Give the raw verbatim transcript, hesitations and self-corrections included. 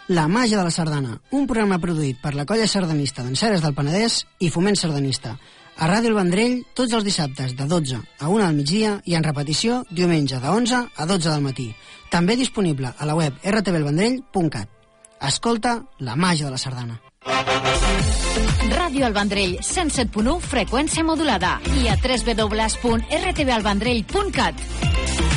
La màgia de la sardana, un programa produït per la colla sardanista d'Enseres del Penedès i Foment Sardanista. A Ràdio El Vendrell, tots els dissabtes de dotze a una del migdia i en repetició diumenge de onze a dotze del matí. També disponible a la web r t v el vendrell punt cat. Escolta la màgia de la sardana. Ràdio El Vendrell, cent set punt u, freqüència modulada, i a w w w punt r t v el vendrell punt cat.